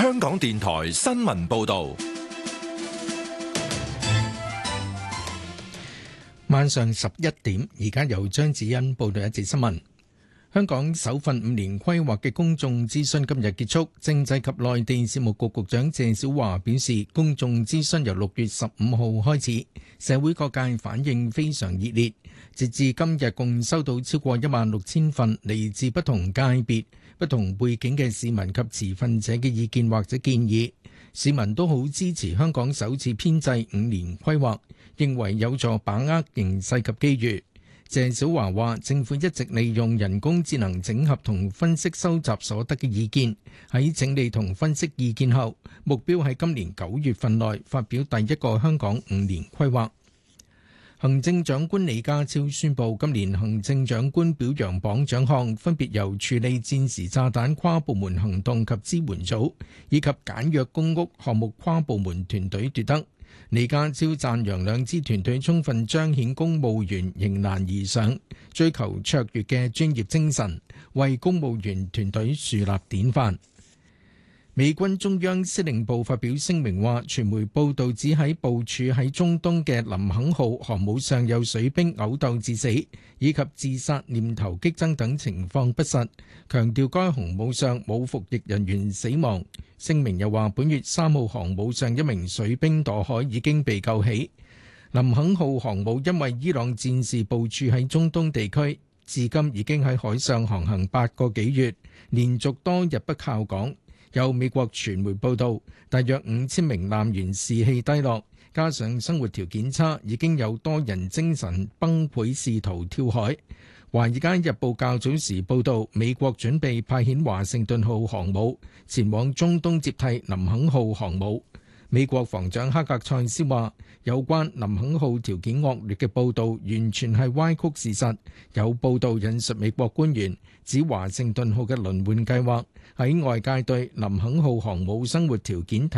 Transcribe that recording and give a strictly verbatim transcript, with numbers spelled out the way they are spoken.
香港電台新聞報道。 晚上十一點，而家由張子欣報道一節新聞。香港首份五年規劃嘅公眾諮詢今日結束，政制及內地事務局局長謝小華表示，公眾諮詢由六月十五號開始，社會各界反應非常熱烈，截至今日共收到超過一萬六千份嚟自不同界別、不同背景嘅市民及持份者嘅意見或者建議，市民都好支持香港首次編制五年規劃，認為有助把握形勢及機遇。謝小華話：政府一直利用人工智能整合同分析收集所得嘅意見，喺整理同分析意見後，目標喺今年九月份內發表第一個香港五年規劃。行政長官李家超宣布，今年行政長官表揚榜獎項分別由處理戰時炸彈跨部門行動及支援組以及簡約公屋項目跨部門團隊奪得。李家超讚揚兩支團隊充分彰顯公務員迎難而上、追求卓越嘅專業精神，為公務員團隊樹立典範。美軍中央司令部發表聲明話，傳媒報道指喺部署喺中東嘅林肯號航母上有水兵毆鬥致死，以及自殺念頭激增等情況不實，強調該航母上冇服役人員死亡。聲明又話，本月三號航母上一名水兵墮海已經被救起。林肯號航母因為伊朗戰事部署喺中東地區，至今已經喺海上航行八個幾月，連續多日不靠港。有美國傳媒報道，大約五千名艦員士氣低落，加上生活條件差，已經有多人精神崩潰，試圖跳海。華爾街日報較早時報道，美國準備派遣華盛頓號航母前往中東接替林肯號航母。美國防長哈格塞斯話，有關林肯號條件惡劣嘅報導完全係歪曲事實。有報導引述美國官員指，華盛頓號嘅輪換計劃喺外界對林肯號航母生活條件提